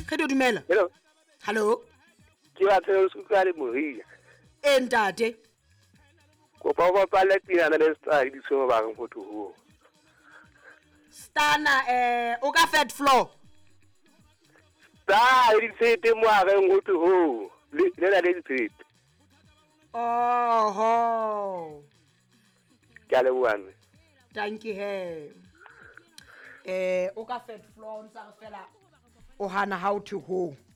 Ge do dumela. Hello. Hallo. Ke batla ho sukare Moria. Ntate. Kopa ba pala tina le star di so ba go to ho. Stana o ka third floor. Da di sete mo a go to ho. Le na le sete. Oh. Ke le buane. Thank you he. O ka third floor ntsa fela o hana how to ho.